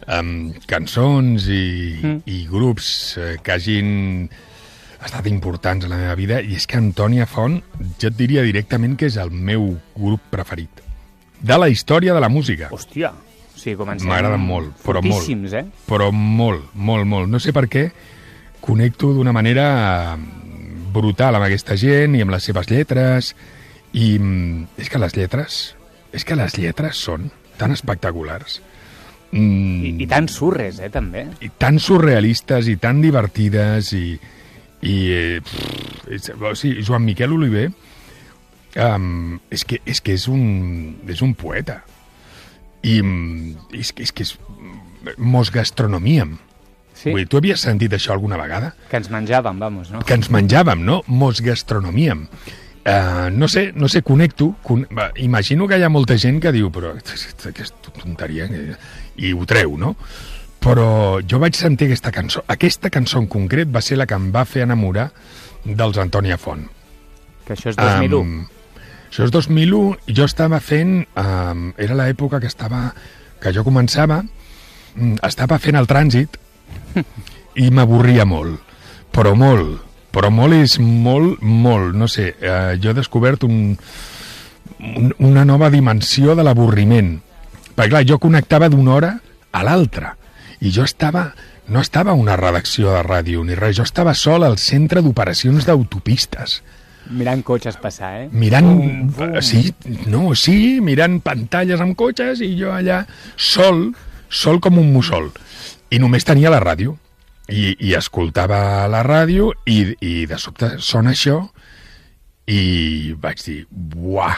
cançons i grups que hagin estat importants a la meva vida, i és que Antònia Font, jo et diria directament que és el meu grup preferit de la història de la música. Hòstia, o sigui, comencem... M'agraden molt, però fortíssims, molt. Però molt, molt, molt. No sé per què connecto d'una manera brutal amb aquesta gent i amb les seves lletres, i és que les lletres són tan espectaculars. I tan surres, també. I tan surrealistes i tan divertides o sigui, Joan Miquel Oliver és que és un poeta, i és que és mos gastronomíem. Sí? Vull dir, tu havies sentit això alguna vegada? Que ens menjàvem, vamos, no? Que ens menjàvem, no? Mos gastronomíem. No sé, connecto. Imagino que hi ha molta gent que diu, però aquesta tonteria, i ho treu, no? Però jo vaig sentir aquesta cançó en concret va ser la que em va fer enamorar dels Antònia Font. Que això és 2001. Això és 2001, i jo estava fent... era l'època que jo començava, estava fent el trànsit, i m'avorria molt. Però molt és molt, no sé, jo he descobert una nova dimensió de l'avorriment. Perquè clar, jo connectava d'una hora a l'altra, i jo no estava a una redacció de ràdio ni res, jo estava sol al centre d'operacions d'autopistes. Mirant cotxes passar, Mirant, mirant pantalles amb cotxes, i jo allà sol com un mussol. I només tenia la ràdio, i escoltava la ràdio, i de sobte sona això, i vaig dir, buah.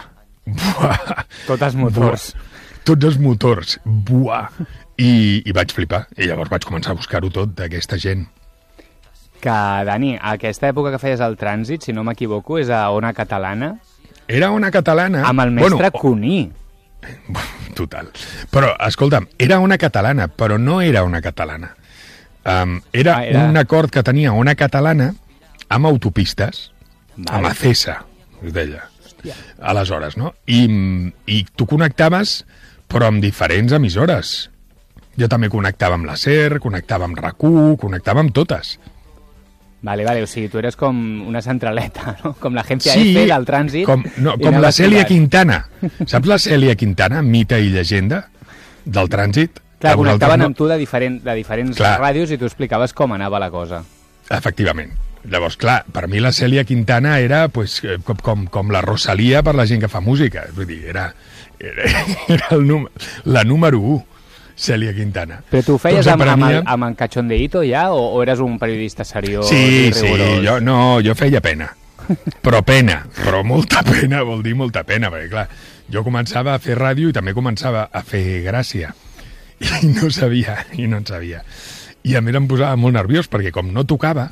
Tots els motors. Tots els motors, buah. I vaig flipar, i llavors vaig començar a buscar-ho tot d'aquesta gent. Que, Dani, aquesta època que feies el trànsit, si no m'equivoco, és a Ona Catalana. Era Ona Catalana. Amb el mestre Cuní. Total. Però, escolta'm, era Ona Catalana, però no era Ona Catalana. Era un acord que tenia Ona Catalana amb autopistes, amb Acesa, es deia. Hòstia. Aleshores, no? I tu connectaves, però amb diferents emissores. Jo també connectava amb la SER, connectava amb RAC1, connectava amb totes. Vale, o sigui, tu eres com una centraleta, no? Com l'agència F del trànsit. Com la Cèlia Quintana. Saps la Cèlia Quintana, mite i llegenda del trànsit? Clar, connectaven amb tu de diferents ràdios, i tu explicaves com anava la cosa. Efectivament. Llavors, clar, per mi la Cèlia Quintana era pues, com la Rosalia per la gent que fa música. Vull dir, era la número 1. Cèlia Quintana. Però tu ho feies amb en cachondeíto ja, o eres un periodista seriós i rigorós? Sí, jo feia pena. Però molta pena, vol dir molta pena, perquè clar, jo començava a fer ràdio i també començava a fer gràcia. I no en sabia. I a mi em posava molt nerviós, perquè com no tocava,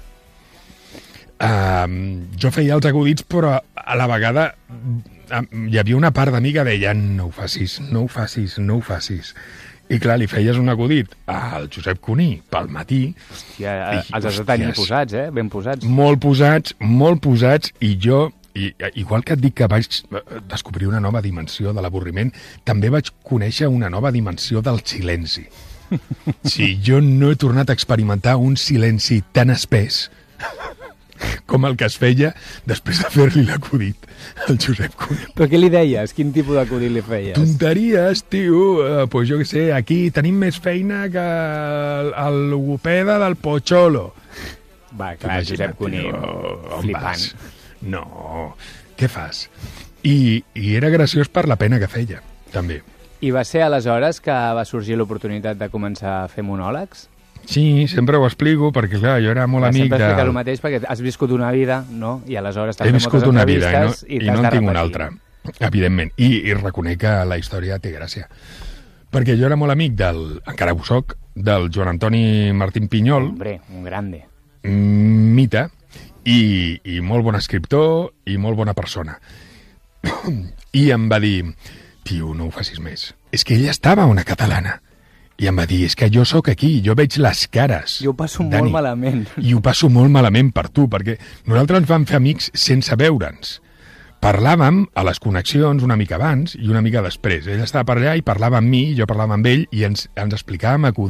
jo feia els acudits, però a la vegada hi havia una part de mi que deia no ho facis. I clar, li feies un acudit al Josep Cuní pel matí. Hòstia, els has de tenir posats, ben posats. Molt posats, i jo, igual que et dic que vaig descobrir una nova dimensió de l'avorriment, també vaig conèixer una nova dimensió del silenci. Sí, jo no he tornat a experimentar un silenci tan espès com el que es feia després de fer-li l'acudit al Josep Cuní. Però què li deies? Quin tipus d'acudit li feies? Tonteries, tio. Pues jo què sé, aquí tenim més feina que el logopeda del Pocholo. Va, clar, Josep Cuní, flipant. No, què fas? I era graciós per la pena que feia, també. I va ser aleshores que va sorgir l'oportunitat de començar a fer monòlegs? Sí, sempre ho explico, perquè clar, jo era molt amic de... Sempre expliques el mateix, perquè has viscut una vida, no? I aleshores t'has fet moltes entrevistes i no en tinc una altra, evidentment. I reconec que la història té gràcia. Perquè jo era molt amic encara ho soc, del Joan Antoni Martín Pinyol. Hombre, un grande. Mite, i molt bon escriptor i molt bona persona. I em va dir, tio, no ho facis més. És que ella estava a Ona Catalana. I em va dir, és que jo sóc aquí, jo veig les cares. Jo ho passo molt malament. I ho passo molt malament per tu, perquè nosaltres ens vam fer amics sense veure'ns. Parlàvem a les connexions una mica abans i una mica després. Ell estava per allà i parlava amb mi, jo parlava amb ell, i ens explicàvem acudits